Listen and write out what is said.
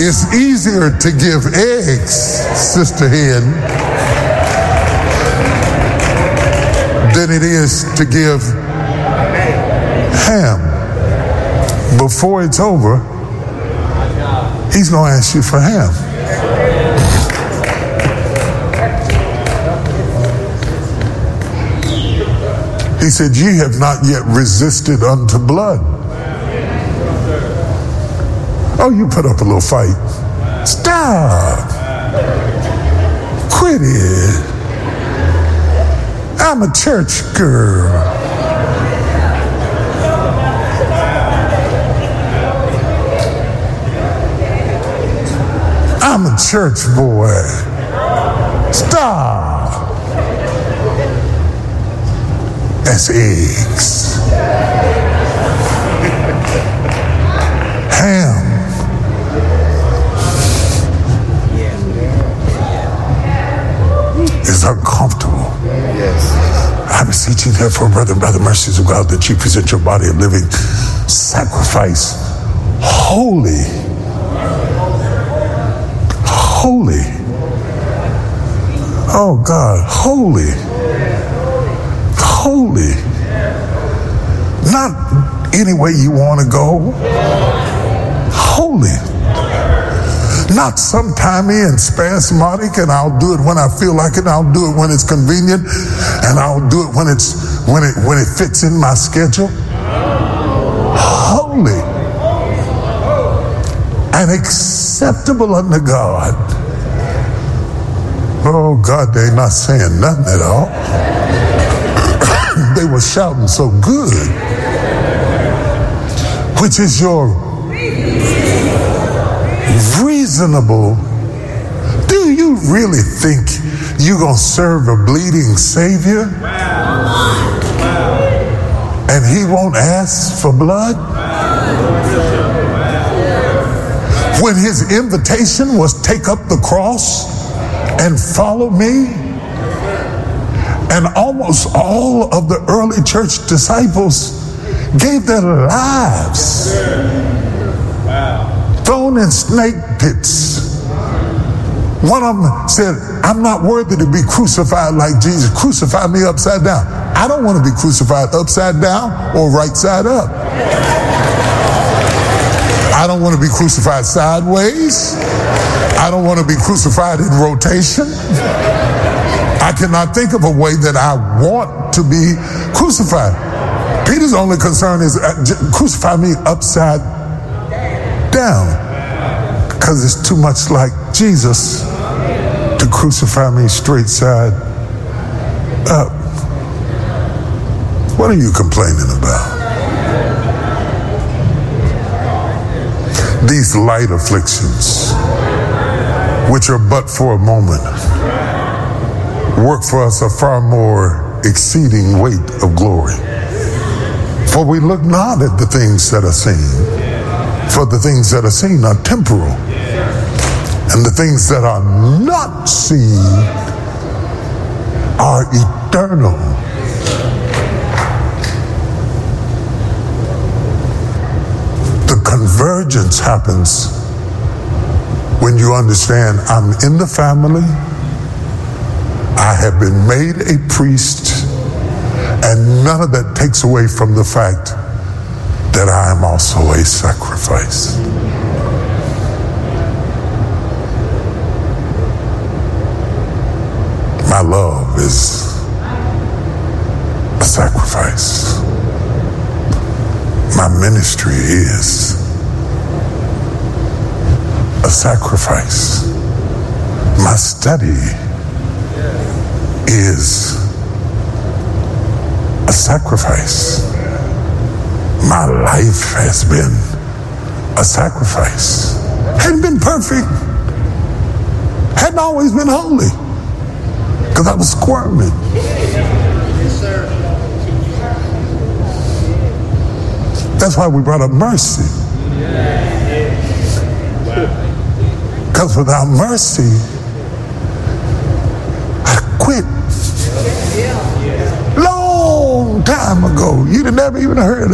It's easier to give eggs, Sister Hen, than it is to give ham. Before it's over, he's going to ask you for ham. He said, ye have not yet resisted unto blood. Oh, you put up a little fight. Stop. Quit it. I'm a church girl. I'm a church boy. Stop. That's eggs. Ham. Is uncomfortable. I beseech you therefore, brethren, by the mercies of God, that you present your body a living sacrifice, holy. Holy. Oh God, holy. Holy. Not any way you want to go. Holy. Not sometime and spasmodic, and I'll do it when I feel like it, and I'll do it when it's convenient, and I'll do it when it fits in my schedule. Holy and acceptable unto God. Oh God, they're not saying nothing at all. They were shouting so good. Which is your reasonable. Do you really think you're going to serve a bleeding Savior? And he won't ask for blood? When his invitation was take up the cross and follow me, and almost all of the early church disciples gave their lives, thrown in snake pits. One of them said, I'm not worthy to be crucified like Jesus. Crucify me upside down. I don't want to be crucified upside down or right side up. I don't want to be crucified sideways. I don't want to be crucified in rotation. I cannot think of a way that I want to be crucified. Peter's only concern is crucify me upside down, because it's too much like Jesus to crucify me straight side up. What are you complaining about? These light afflictions, which are but for a moment, work for us a far more exceeding weight of glory. For we look not at the things that are seen, for the things that are seen are temporal, and the things that are not seen are eternal. The convergence happens when you understand I'm in the family, I have been made a priest, and none of that takes away from the fact that I am also a sacrifice. My love is a sacrifice. My ministry is a sacrifice. My study is a sacrifice. My life has been a sacrifice. Hadn't been perfect. Hadn't always been holy. Because I was squirming. That's why we brought up mercy. Because without mercy, I quit. Long time ago. You'd have never even heard of it.